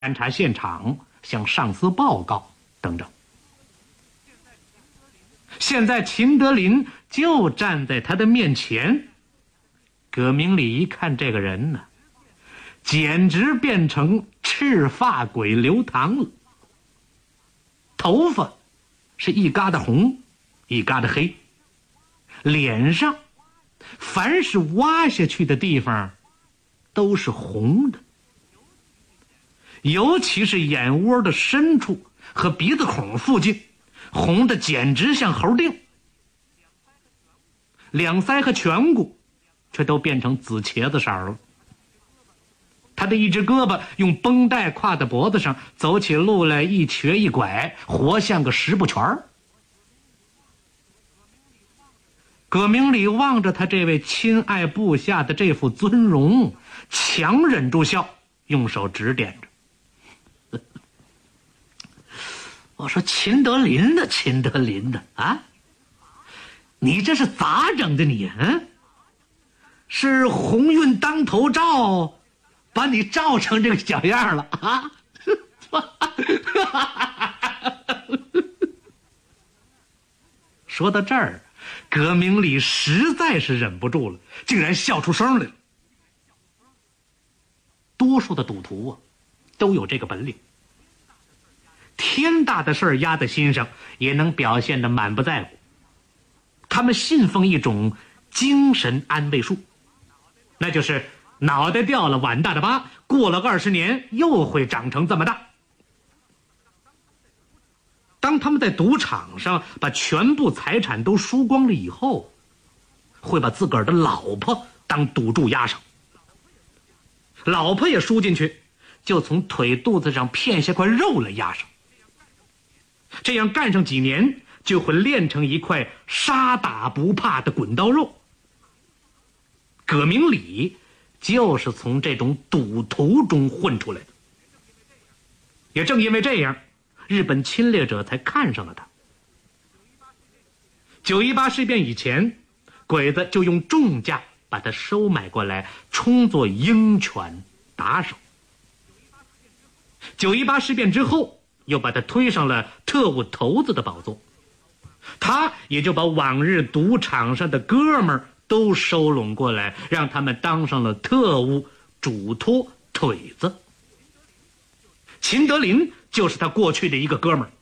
勘察现场，向上司报告等等。现在秦德林就站在他的面前，葛明礼一看这个人呢，简直变成赤发鬼刘唐了。头发是一疙瘩红，一疙瘩黑，脸上凡是挖下去的地方都是红的，尤其是眼窝的深处和鼻子孔附近，红的简直像猴腚。两腮和颧骨却都变成紫茄子色了。他的一只胳膊用绷带挎在脖子上，走起路来一瘸一拐，活像个十步拳。葛明礼望着他这位亲爱部下的这副尊容，强忍住笑，用手指点着。我说秦德林的，秦德林的啊，你这是咋整的你啊？是鸿运当头照，把你照成这个小样了啊？说到这儿，葛明礼实在是忍不住了，竟然笑出声来了。多数的赌徒啊，都有这个本领。天大的事儿压在心上，也能表现得满不在乎。他们信奉一种精神安慰术，那就是脑袋掉了碗大的疤，过了20年又会长成这么大。当他们在赌场上把全部财产都输光了以后，会把自个儿的老婆当赌注押上，老婆也输进去，就从腿肚子上片下块肉来压上。这样干上几年，就会练成一块杀打不怕的滚刀肉。葛明礼就是从这种赌徒中混出来的。也正因为这样，日本侵略者才看上了他。9·18事变以前，鬼子就用重价把他收买过来，充作鹰犬打手。9·18事变之后，又把他推上了特务头子的宝座，他也就把往日赌场上的哥们儿都收拢过来，让他们当上了特务嘱托腿子。秦德林就是他过去的一个哥们儿。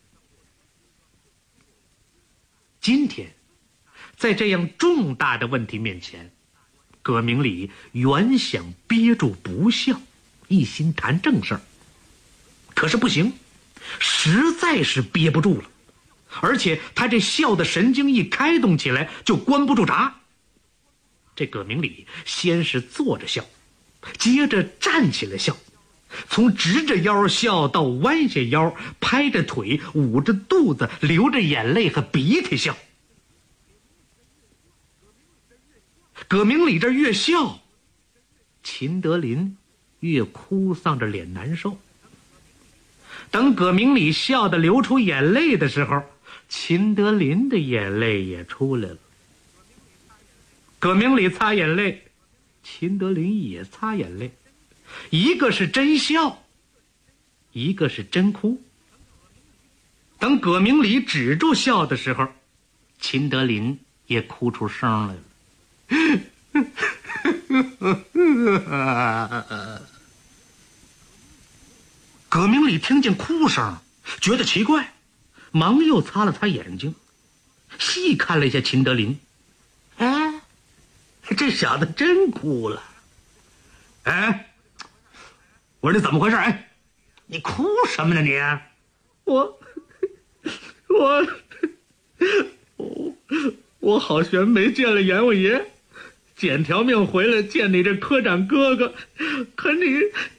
今天在这样重大的问题面前，葛明礼原想憋住不笑，一心谈正事儿，可是不行，实在是憋不住了，而且他这笑的神经一开动起来就关不住闸。这葛明礼先是坐着笑，接着站起来笑，从直着腰笑到弯下腰，拍着腿，捂着肚子，流着眼泪和鼻涕笑。葛明礼这越笑，秦德林越哭丧着脸难受。等葛明礼笑得流出眼泪的时候，秦德林的眼泪也出来了。葛明礼擦眼泪，秦德林也擦眼泪，一个是真笑，一个是真哭。等葛明礼止住笑的时候，秦德林也哭出声来了。葛明礼听见哭声，觉得奇怪，忙又擦了擦眼睛，细看了一下秦德林。哎，这小子真哭了。哎，我说你怎么回事？哎，你哭什么呢你？我好悬没见了阎王爷，捡条命回来见你这科长哥哥，可你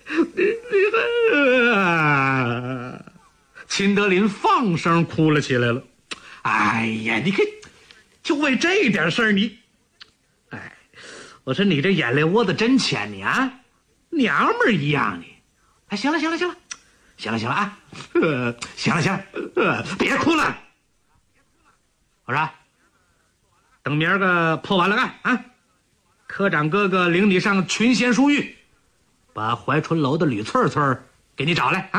还……秦德林放声哭了起来了。哎呀，你看，就为这点事儿你，哎，我说你这眼泪窝子真浅你啊，娘们儿一样你。哎，行了啊，行了，别哭了。我说，等明儿个破完了案啊，科长哥哥领你上群贤书狱，把怀春楼的吕翠翠给你找来啊。